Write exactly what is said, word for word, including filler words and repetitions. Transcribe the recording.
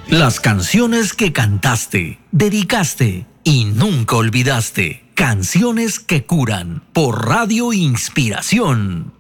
Las canciones que cantaste, dedicaste y nunca olvidaste. Canciones que curan por Radio Inspiración.